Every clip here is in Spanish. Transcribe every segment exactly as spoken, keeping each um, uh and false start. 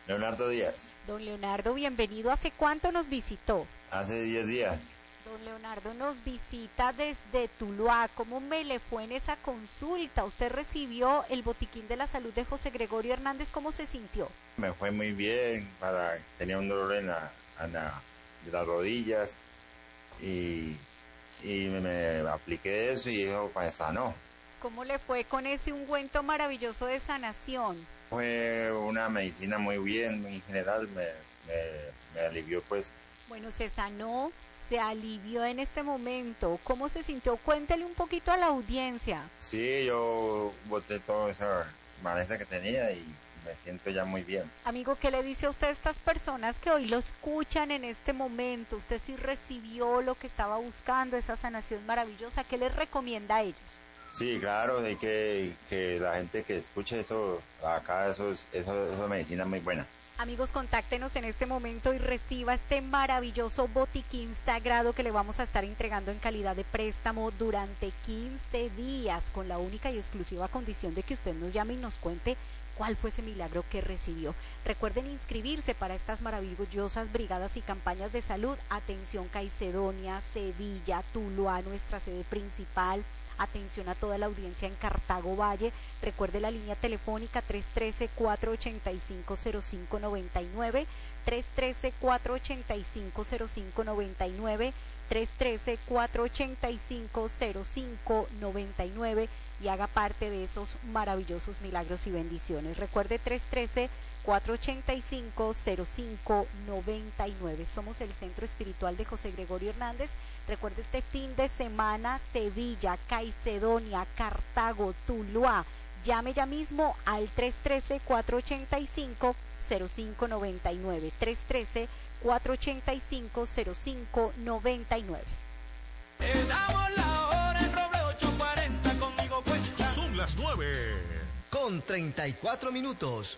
Leonardo Díaz. Don Leonardo, bienvenido. ¿Hace cuánto nos visitó? Hace diez días. Don Leonardo nos visita desde Tuluá. ¿Cómo me le fue en esa consulta? ¿Usted recibió el botiquín de la salud de José Gregorio Hernández? ¿Cómo se sintió? Me fue muy bien. Para tenía un dolor en la, en la de las rodillas y, y me, me apliqué eso y eso me sanó. ¿Cómo le fue con ese ungüento maravilloso de sanación? Fue una medicina muy bien, muy general, me, me, me alivió pues. Bueno, se sanó, se alivió en este momento. ¿Cómo se sintió? Cuéntele un poquito a la audiencia. Sí, yo boté toda esa maleza que tenía y me siento ya muy bien. Amigo, ¿qué le dice a usted a estas personas que hoy lo escuchan en este momento? Usted sí recibió lo que estaba buscando, esa sanación maravillosa. ¿Qué les recomienda a ellos? Sí, claro, hay que que la gente que escuche eso, acá eso es, eso, eso es medicina muy buena. Amigos, contáctenos en este momento y reciba este maravilloso botiquín sagrado que le vamos a estar entregando en calidad de préstamo durante quince días, con la única y exclusiva condición de que usted nos llame y nos cuente cuál fue ese milagro que recibió. Recuerden inscribirse para estas maravillosas brigadas y campañas de salud. Atención Caicedonia, Sevilla, Tuluá, nuestra sede principal. Atención a toda la audiencia en Cartago Valle. Recuerde la línea telefónica tres uno tres, cuatro ocho cinco, cero cinco nueve nueve, tres uno tres, cuatro ocho cinco, cero cinco nueve nueve, tres uno tres, cuatro ocho cinco, cero cinco nueve nueve y haga parte de esos maravillosos milagros y bendiciones. Recuerde tres uno tres, cuatro ocho cinco, cero cinco nueve nueve. Somos el Centro Espiritual de José Gregorio Hernández. Recuerde este fin de semana, Sevilla, Caicedonia, Cartago, Tuluá. Llame ya mismo al tres uno tres, cuatro ocho cinco, cero cinco nueve nueve, tres uno tres, cuatro ocho cinco, cero cinco nueve nueve. Te damos la hora en Roble ocho cuarenta, conmigo cuenta. Son las nueve con treinta y cuatro minutos.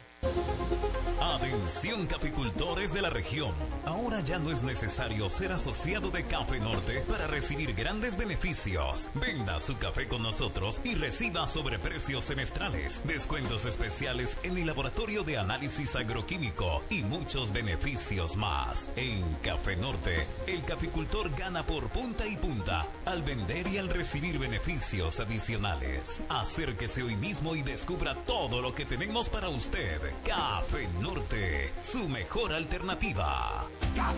Atención caficultores de la región. Ahora ya no es necesario ser asociado de Café Norte para recibir grandes beneficios. Venda su café con nosotros y reciba sobreprecios semestrales, descuentos especiales en el laboratorio de análisis agroquímico y muchos beneficios más. En Café Norte, el caficultor gana por punta y punta al vender y al recibir beneficios adicionales. Acérquese hoy mismo y descubra todo lo que tenemos para usted. Café Norte, su mejor alternativa.